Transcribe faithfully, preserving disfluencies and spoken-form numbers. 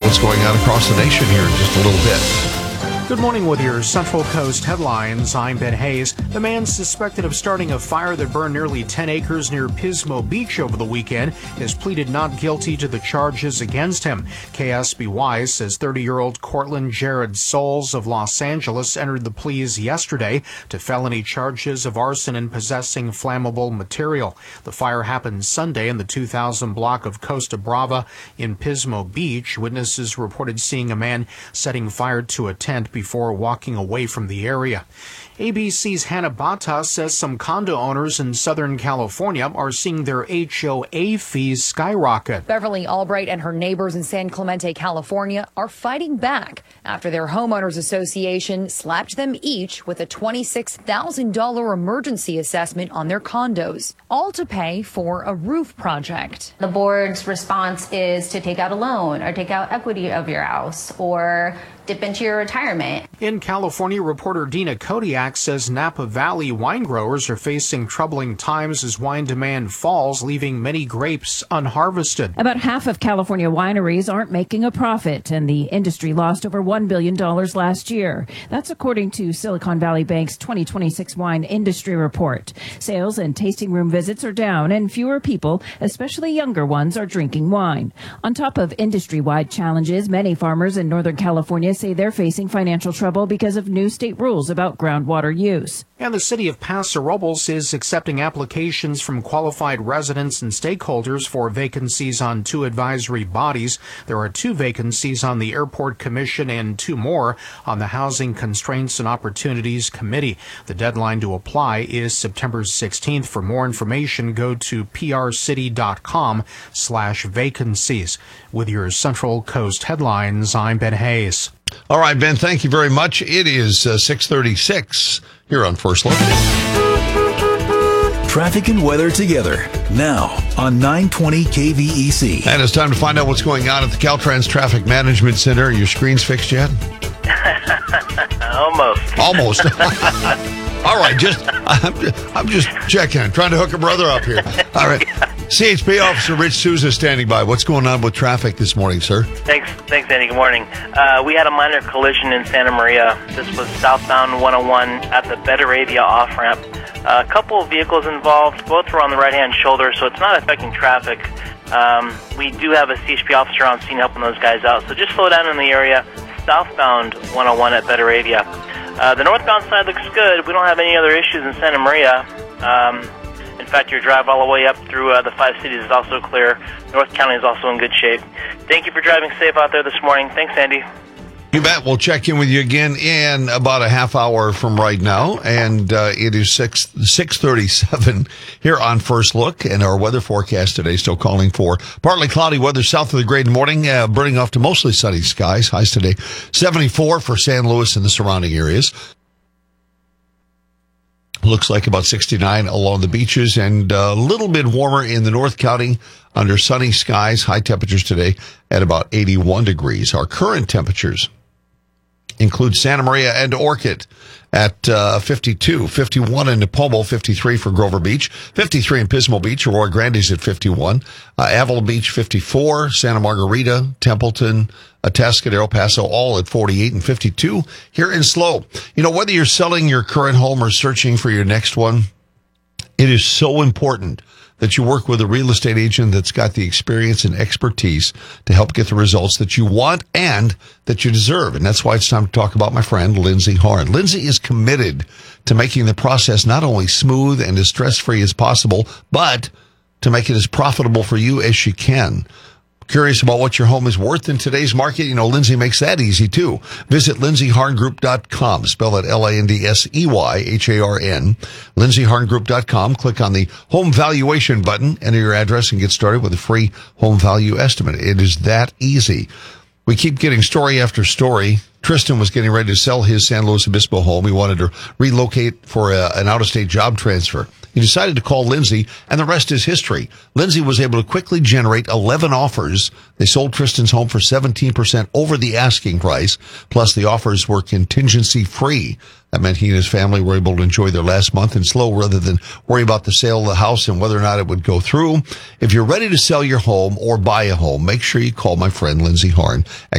what's going on across the nation here in just a little bit. Good morning with your Central Coast headlines. I'm Ben Hayes. The man suspected of starting a fire that burned nearly ten acres near Pismo Beach over the weekend has pleaded not guilty to the charges against him. K S B Y says thirty-year-old Cortland Jared Souls of Los Angeles entered the pleas yesterday to felony charges of arson and possessing flammable material. The fire happened Sunday in the two thousand block of Costa Brava in Pismo Beach. Witnesses reported seeing a man setting fire to a tent before walking away from the area. A B C's Hannah Bata says some condo owners in Southern California are seeing their H O A fees skyrocket. Beverly Albright and her neighbors in San Clemente, California are fighting back after their homeowners association slapped them each with a twenty-six thousand dollars emergency assessment on their condos, all to pay for a roof project. The board's response is to take out a loan or take out equity of your house or dip into your retirement. In California, reporter Dina Kodiak says Napa Valley wine growers are facing troubling times as wine demand falls, leaving many grapes unharvested. About half of California wineries aren't making a profit, and the industry lost over one billion dollars last year. That's according to Silicon Valley Bank's twenty twenty-six wine industry report. Sales and tasting room visits are down, and fewer people, especially younger ones, are drinking wine. On top of industry-wide challenges, many farmers in Northern California say they're facing financial trouble because of new state rules about groundwater use. And the city of Paso Robles is accepting applications from qualified residents and stakeholders for vacancies on two advisory bodies. There are two vacancies on the Airport Commission and two more on the Housing Constraints and Opportunities Committee. The deadline to apply is September sixteenth. For more information, go to prcity.com slash vacancies. With your Central Coast headlines, I'm Ben Hayes. All right, Ben, thank you very much. It is uh, six thirty-six here on First Look. Traffic and weather together now on nine twenty K V E C. And it's time to find out what's going on at the Caltrans Traffic Management Center. Are your screens fixed yet? Almost. Almost. All right, just I'm, just I'm just checking. I'm trying to hook a brother up here. All right. C H P Officer Rich Souza standing by. What's going on with traffic this morning, sir? Thanks, thanks, Andy. Good morning. Uh, we had a minor collision in Santa Maria. This was southbound one oh one at the Betaravia off-ramp. Uh, a couple of vehicles involved. Both were on the right-hand shoulder, so it's not affecting traffic. Um, we do have a C H P officer on scene helping those guys out, so just slow down in the area. Southbound one oh one at Betaravia. Uh, the northbound side looks good. We don't have any other issues in Santa Maria. Um, in fact, your drive all the way up through uh, the five cities is also clear. North County is also in good shape. Thank you for driving safe out there this morning. Thanks, Andy. You bet. We'll check in with you again in about a half hour from right now. And uh, it is six six thirty seven here on First Look, and our weather forecast today still calling for partly cloudy weather south of the Great Morning, uh, burning off to mostly sunny skies. Highs today seventy-four for San Luis and the surrounding areas. Looks like about sixty-nine along the beaches, and a little bit warmer in the North County under sunny skies. High temperatures today at about eighty-one degrees. Our current temperatures include Santa Maria and Orchid at uh, fifty-two, fifty-one in Napomo, fifty-three for Grover Beach, fifty-three in Pismo Beach. Aurora Grande's at fifty-one, uh, Avila Beach fifty-four, Santa Margarita, Templeton, Atascadero, El Paso, all at forty-eight and fifty-two here in Slow. You know, whether you're selling your current home or searching for your next one, it is so important that you work with a real estate agent that's got the experience and expertise to help get the results that you want and that you deserve. And that's why it's time to talk about my friend, Lindsay Harn. Lindsay is committed to making the process not only smooth and as stress-free as possible, but to make it as profitable for you as she can. Curious about what your home is worth in today's market? You know, Lindsay makes that easy, too. Visit lindsay harn group dot com. Spell that L A N D S E Y H A R N. lindsay harn group dot com. Click on the home valuation button, enter your address, and get started with a free home value estimate. It is that easy. We keep getting story after story. Tristan was getting ready to sell his San Luis Obispo home. He wanted to relocate for a, an out-of-state job transfer. He decided to call Lindsay, and the rest is history. Lindsay was able to quickly generate eleven offers. They sold Tristan's home for seventeen percent over the asking price, plus the offers were contingency-free. That meant he and his family were able to enjoy their last month in Slow rather than worry about the sale of the house and whether or not it would go through. If you're ready to sell your home or buy a home, make sure you call my friend Lindsay Harn.